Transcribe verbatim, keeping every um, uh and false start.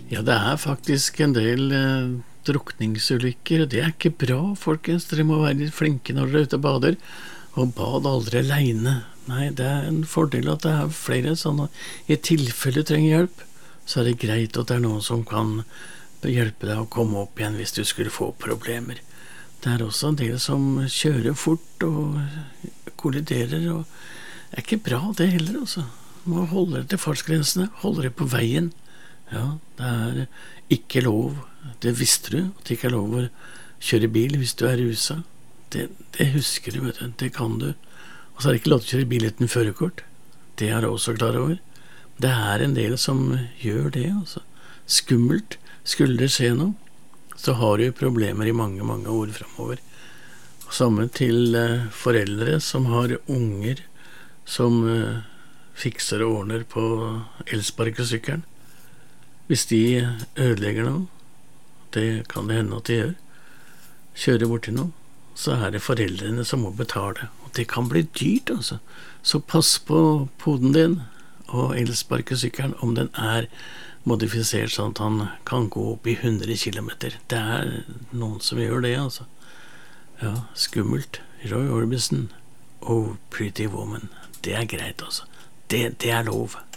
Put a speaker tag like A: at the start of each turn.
A: Ja, det er faktisk en del eh, drukningsulykker, og det er ikke bra, folkens. Dere må være litt flinke når dere er ute og bader, og bad aldri alene. Nei, det er en fordel at det er flere sånne. I tilfelle du trenger hjelp, så er det greit at det er noen som kan hjelpe deg å komme opp igjen hvis du skulle få problemer. Det er også en del som kjører fort og kolliderer, og det er ikke bra det heller, altså. Du må holde deg til fartsgrensene, holde deg på veien. Ja, det er ikke lov, det visste du, at det ikke er lov å kjøre bil hvis du er rusa. Det, det husker du, vet du, det kan du. Og så er det ikke lov til å kjøre bil uten førerkort. Det er du også klar over. Det er en del som gjør det, altså. Skummelt, skulle det skje noe, så har du problemer i mange, mange år fremover. Og samme til eh, foreldre som har unger som eh, fikser og ordner på elsparkesykkelen. Hvis de ødelegger noe, det kan det hende at de gjør, kjører bort til noe, så er det foreldrene som må betale. Og det kan bli dyrt, altså. Så pass på poden din og elsparkesykkelen om den er modifisert sånn at han kan gå opp i hundre kilometer. Det er noen som gjør det, altså. Ja, skummelt. Roy Orbison. Oh, Pretty Woman. Det er greit, altså. Det, det er lov.